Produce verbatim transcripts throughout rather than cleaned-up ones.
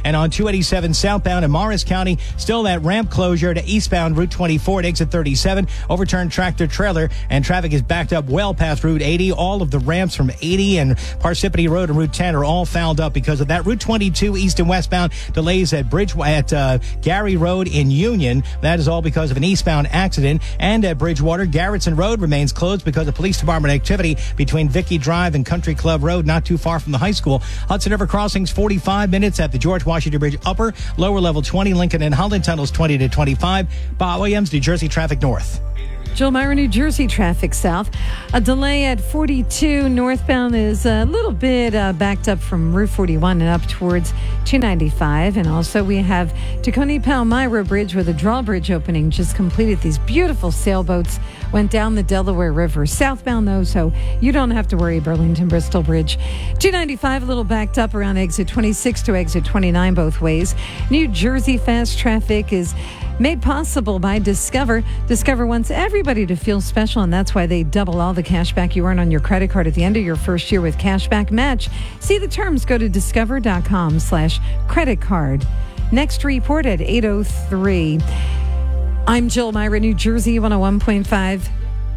And on two eighty-seven southbound in Morris County, still that ramp closure to eastbound Route twenty-four at exit thirty-seven. Overturned tractor trailer, and traffic is backed up well past Route eighty. All of the ramps from eighty and Parsippany Road and Route ten are all fouled up because of that. Route twenty-two east and westbound delays at Bridge at uh, Gary Road in Union. That is all because of an eastbound accident. And at Bridgewater, Garrettson Road remains closed because of police department activity between Vicky Drive and Country Club Road, not too far from the high school. Hudson River Crossings, forty-five minutes at the George Washington Bridge Upper, lower level twenty, Lincoln and Holland Tunnels twenty to twenty-five. Bob Williams, New Jersey Traffic North. Jill Myra, New Jersey traffic south. A delay at forty-two northbound is a little bit uh, backed up from Route forty-one and up towards two ninety-five. And also we have Tacony Palmyra Bridge where the drawbridge opening just completed. These beautiful sailboats went down the Delaware River. Southbound though, so you don't have to worry. Burlington Bristol Bridge. two ninety-five a little backed up around exit twenty-six to exit twenty-nine both ways. New Jersey fast traffic is made possible by Discover. Discover wants everybody to feel special, and that's why they double all the cash back you earn on your credit card at the end of your first year with Cashback Match. See the terms. Go to discover.com slash credit card. Next report at eight oh three. I'm Jill Myra, New Jersey one oh one point five.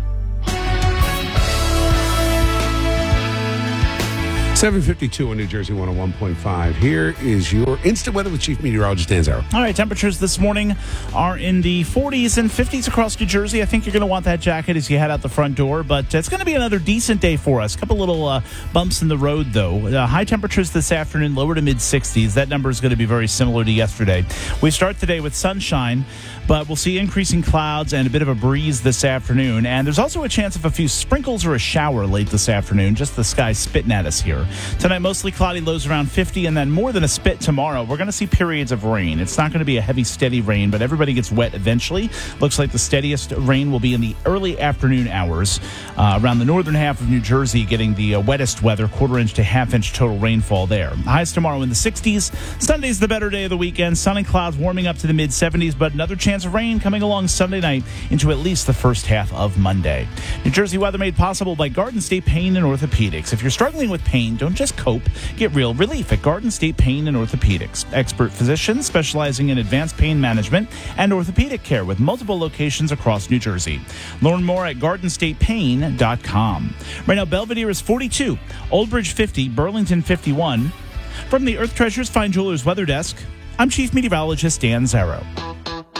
seven fifty-two on New Jersey one oh one point five. Here is your instant weather with Chief Meteorologist Dan Zarrow. All right, temperatures this morning are in the forties and fifties across New Jersey. I think you're going to want that jacket as you head out the front door, but it's going to be another decent day for us. A couple little uh, bumps in the road, though. Uh, high temperatures this afternoon, lower to mid-sixties. That number is going to be very similar to yesterday. We start today with sunshine, but we'll see increasing clouds and a bit of a breeze this afternoon. And there's also a chance of a few sprinkles or a shower late this afternoon. Just the sky spitting at us here. Tonight, mostly cloudy, lows around fifty, and then more than a spit tomorrow. We're going to see periods of rain. It's not going to be a heavy, steady rain, but everybody gets wet eventually. Looks like the steadiest rain will be in the early afternoon hours uh, around the northern half of New Jersey, getting the uh, wettest weather, quarter inch to half inch total rainfall there. Highs tomorrow in the sixties. Sunday's the better day of the weekend. Sun and clouds warming up to the mid-seventies, but another chance of rain coming along Sunday night into at least the first half of Monday. New Jersey weather made possible by Garden State Pain and Orthopedics. If you're struggling with pain, don't just cope. Get real relief at Garden State Pain and Orthopedics. Expert physicians specializing in advanced pain management and orthopedic care with multiple locations across New Jersey. Learn more at garden state pain dot com. Right now, Belvedere is forty-two, Old Bridge fifty, Burlington fifty-one. From the Earth Treasures Fine Jewelers Weather Desk, I'm Chief Meteorologist Dan Zarrow.